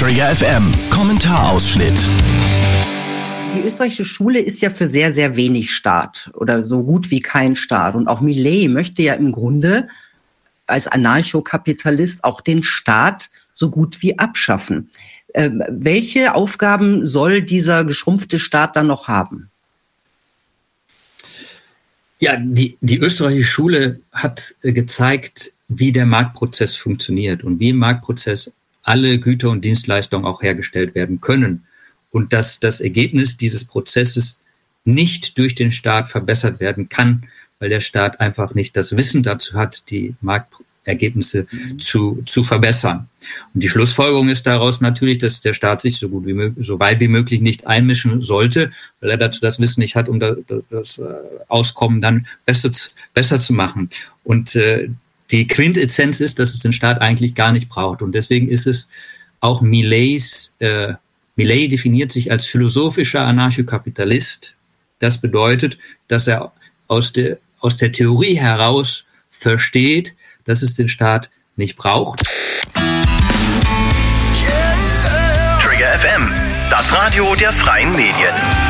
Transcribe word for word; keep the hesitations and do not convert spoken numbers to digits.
Trigger F M, Kommentarausschnitt. Die österreichische Schule ist ja für sehr, sehr wenig Staat oder so gut wie kein Staat. Und auch Millet möchte ja im Grunde als Anarchokapitalist auch den Staat so gut wie abschaffen. Ähm, welche Aufgaben soll dieser geschrumpfte Staat dann noch haben? Ja, die, die österreichische Schule hat äh, gezeigt, wie der Marktprozess funktioniert und wie im Marktprozess alle Güter und Dienstleistungen auch hergestellt werden können. Und dass das Ergebnis dieses Prozesses nicht durch den Staat verbessert werden kann, weil der Staat einfach nicht das Wissen dazu hat, die Marktergebnisse mhm. zu, zu verbessern. Und die Schlussfolgerung ist daraus natürlich, dass der Staat sich so gut wie möglich, so weit wie möglich nicht einmischen sollte, weil er dazu das Wissen nicht hat, um das, das Auskommen dann besser, besser zu machen. Und äh, die Quintessenz ist, dass es den Staat eigentlich gar nicht braucht. Und deswegen ist es auch Millets äh, Millet definiert sich als philosophischer Anarchokapitalist. Das bedeutet, dass er aus der, aus der Theorie heraus versteht, dass es den Staat nicht braucht. Trigger F M, das Radio der freien Medien.